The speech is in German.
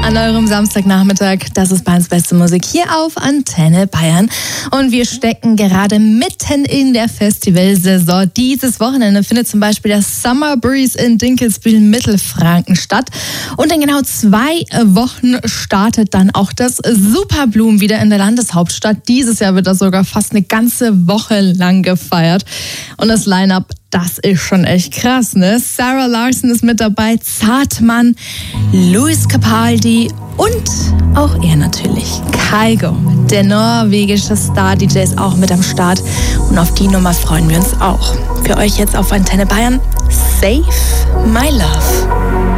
an eurem Samstagnachmittag. Das ist Bayerns beste Musik hier auf Antenne Bayern. Und wir stecken gerade mitten in der Festivalsaison. Dieses Wochenende findet zum Beispiel der Summer Breeze in Dinkelsbühl, Mittelfranken statt. Und in genau 2 Wochen startet dann auch das Superblumen wieder in der Landeshauptstadt. Dieses Jahr wird das sogar fast eine ganze Woche lang gefeiert. Und das Line-Up, das ist schon echt krass, ne? Sarah Larsson ist mit dabei, Zartmann, Luis Capaldi und auch er natürlich, Kygo. Der norwegische Star-DJ ist auch mit am Start und auf die Nummer freuen wir uns auch. Für euch jetzt auf Antenne Bayern, Save My Love.